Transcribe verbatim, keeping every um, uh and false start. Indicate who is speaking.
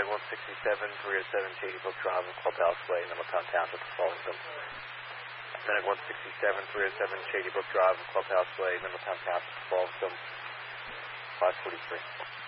Speaker 1: Medic one sixty-seven, three oh seven, Shady Brook Drive, Clubhouse Way, Middletown Township of Fallingham. Medic one sixty-seven, three oh seven, Shady Brook Drive, Clubhouse Way, Middletown Township of Fallingham. five forty-three.